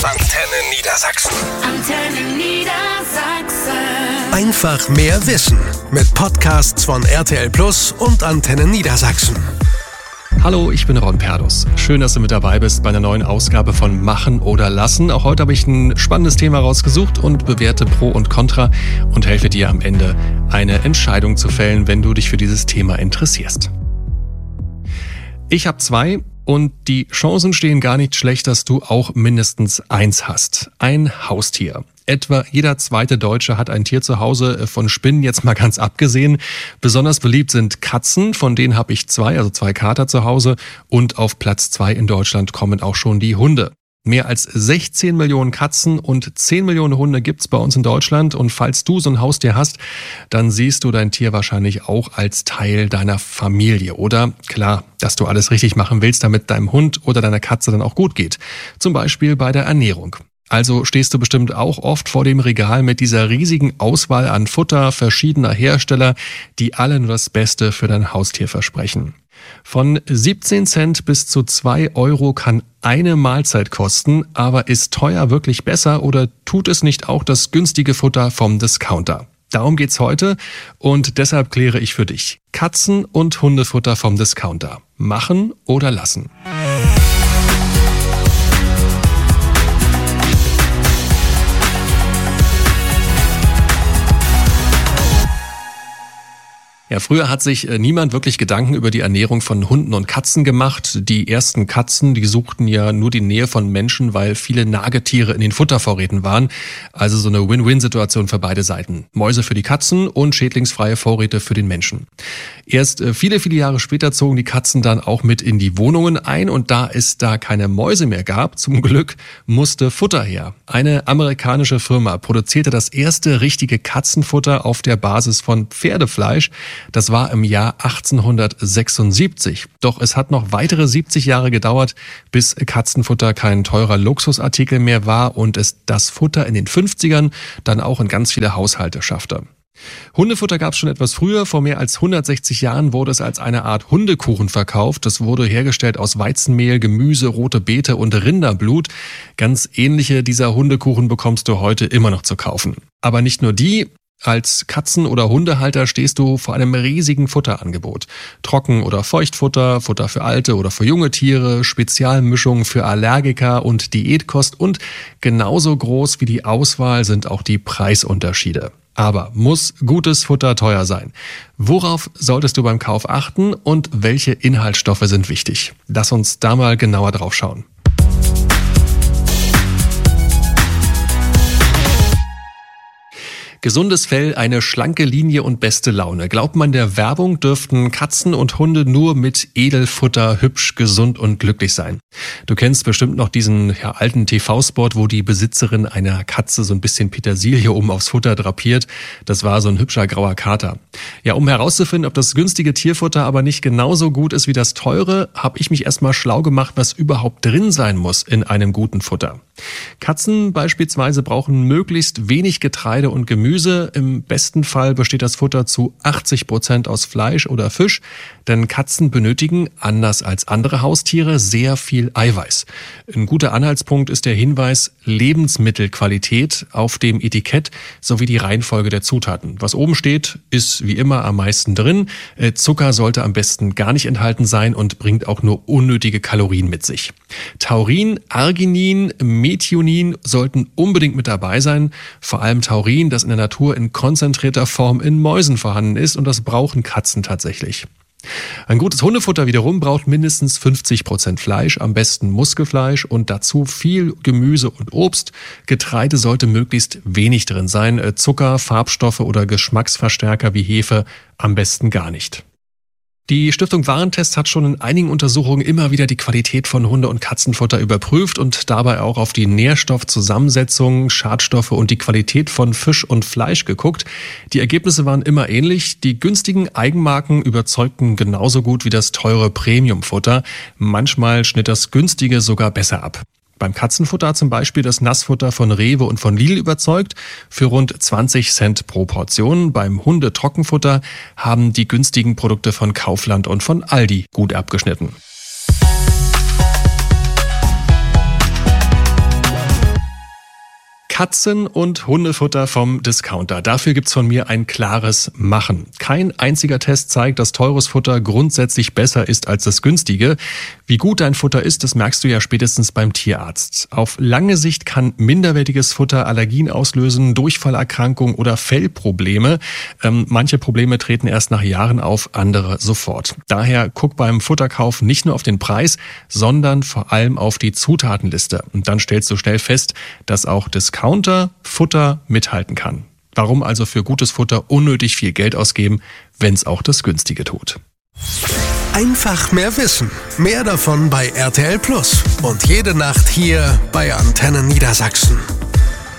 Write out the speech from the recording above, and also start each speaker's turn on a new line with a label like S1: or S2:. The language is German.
S1: Antenne Niedersachsen.
S2: Antenne Niedersachsen.
S1: Einfach mehr Wissen mit Podcasts von RTL Plus und Antenne Niedersachsen.
S3: Hallo, ich bin Ron Perdus. Schön, dass du mit dabei bist bei einer neuen Ausgabe von Machen oder Lassen. Auch heute habe ich ein spannendes Thema rausgesucht und bewerte Pro und Contra und helfe dir am Ende, eine Entscheidung zu fällen, wenn du dich für dieses Thema interessierst. Ich habe 2 und die Chancen stehen gar nicht schlecht, dass du auch mindestens eins hast. Ein Haustier. Etwa jeder zweite Deutsche hat ein Tier zu Hause, von Spinnen jetzt mal ganz abgesehen. Besonders beliebt sind Katzen, von denen habe ich 2, also 2 Kater zu Hause. Und auf Platz 2 in Deutschland kommen auch schon die Hunde. Mehr als 16 Millionen Katzen und 10 Millionen Hunde gibt's bei uns in Deutschland. Und falls du so ein Haustier hast, dann siehst du dein Tier wahrscheinlich auch als Teil deiner Familie. Oder klar, dass du alles richtig machen willst, damit deinem Hund oder deiner Katze dann auch gut geht. Zum Beispiel bei der Ernährung. Also stehst du bestimmt auch oft vor dem Regal mit dieser riesigen Auswahl an Futter verschiedener Hersteller, die alle nur das Beste für dein Haustier versprechen. Von 17 Cent bis zu 2 Euro kann eine Mahlzeit kosten, aber ist teuer wirklich besser oder tut es nicht auch das günstige Futter vom Discounter? Darum geht's heute und deshalb kläre ich für dich. Katzen- und Hundefutter vom Discounter. Machen oder lassen? Ja, früher hat sich niemand wirklich Gedanken über die Ernährung von Hunden und Katzen gemacht. Die ersten Katzen, die suchten ja nur die Nähe von Menschen, weil viele Nagetiere in den Futtervorräten waren. Also so eine Win-Win-Situation für beide Seiten. Mäuse für die Katzen und schädlingsfreie Vorräte für den Menschen. Erst viele Jahre später zogen die Katzen dann auch mit in die Wohnungen ein und da es da keine Mäuse mehr gab, zum Glück, musste Futter her. Eine amerikanische Firma produzierte das erste richtige Katzenfutter auf der Basis von Pferdefleisch. Das war im Jahr 1876. Doch es hat noch weitere 70 Jahre gedauert, bis Katzenfutter kein teurer Luxusartikel mehr war und es das Futter in den 50ern dann auch in ganz viele Haushalte schaffte. Hundefutter gab es schon etwas früher. Vor mehr als 160 Jahren wurde es als eine Art Hundekuchen verkauft. Das wurde hergestellt aus Weizenmehl, Gemüse, rote Beete und Rinderblut. Ganz ähnliche dieser Hundekuchen bekommst du heute immer noch zu kaufen. Aber nicht nur die. Als Katzen- oder Hundehalter stehst du vor einem riesigen Futterangebot. Trocken- oder Feuchtfutter, Futter für alte oder für junge Tiere, Spezialmischungen für Allergiker und Diätkost und genauso groß wie die Auswahl sind auch die Preisunterschiede. Aber muss gutes Futter teuer sein? Worauf solltest du beim Kauf achten und welche Inhaltsstoffe sind wichtig? Lass uns da mal genauer drauf schauen. Gesundes Fell, eine schlanke Linie und beste Laune. Glaubt man der Werbung, dürften Katzen und Hunde nur mit Edelfutter hübsch, gesund und glücklich sein. Du kennst bestimmt noch diesen alten TV-Spot, wo die Besitzerin einer Katze so ein bisschen Petersilie oben aufs Futter drapiert. Das war so ein hübscher grauer Kater. Ja, um herauszufinden, ob das günstige Tierfutter aber nicht genauso gut ist wie das teure, habe ich mich erstmal schlau gemacht, was überhaupt drin sein muss in einem guten Futter. Katzen beispielsweise brauchen möglichst wenig Getreide und Gemüse. Im besten Fall besteht das Futter zu 80% aus Fleisch oder Fisch, denn Katzen benötigen, anders als andere Haustiere, sehr viel Eiweiß. Ein guter Anhaltspunkt ist der Hinweis Lebensmittelqualität auf dem Etikett sowie die Reihenfolge der Zutaten. Was oben steht, ist wie immer am meisten drin. Zucker sollte am besten gar nicht enthalten sein und bringt auch nur unnötige Kalorien mit sich. Taurin, Arginin, Methionin sollten unbedingt mit dabei sein. Vor allem Taurin, das in der Natur in konzentrierter Form in Mäusen vorhanden ist und das brauchen Katzen tatsächlich. Ein gutes Hundefutter wiederum braucht mindestens 50% Fleisch, am besten Muskelfleisch und dazu viel Gemüse und Obst. Getreide sollte möglichst wenig drin sein, Zucker, Farbstoffe oder Geschmacksverstärker wie Hefe am besten gar nicht. Die Stiftung Warentest hat schon in einigen Untersuchungen immer wieder die Qualität von Hunde- und Katzenfutter überprüft und dabei auch auf die Nährstoffzusammensetzung, Schadstoffe und die Qualität von Fisch und Fleisch geguckt. Die Ergebnisse waren immer ähnlich. Die günstigen Eigenmarken überzeugten genauso gut wie das teure Premiumfutter. Manchmal schnitt das günstige sogar besser ab. Beim Katzenfutter hat zum Beispiel das Nassfutter von Rewe und von Lidl überzeugt, für rund 20 Cent pro Portion. Beim Hundetrockenfutter haben die günstigen Produkte von Kaufland und von Aldi gut abgeschnitten. Katzen- und Hundefutter vom Discounter. Dafür gibt's von mir ein klares Machen. Kein einziger Test zeigt, dass teures Futter grundsätzlich besser ist als das günstige. Wie gut dein Futter ist, das merkst du ja spätestens beim Tierarzt. Auf lange Sicht kann minderwertiges Futter Allergien auslösen, Durchfallerkrankungen oder Fellprobleme. Manche Probleme treten erst nach Jahren auf, andere sofort. Daher guck beim Futterkauf nicht nur auf den Preis, sondern vor allem auf die Zutatenliste. Und dann stellst du schnell fest, dass auch Discounter Futter mithalten kann. Warum also für gutes Futter unnötig viel Geld ausgeben, wenn es auch das günstige tut?
S1: Einfach mehr wissen. Mehr davon bei RTL Plus. Und jede Nacht hier bei Antenne Niedersachsen.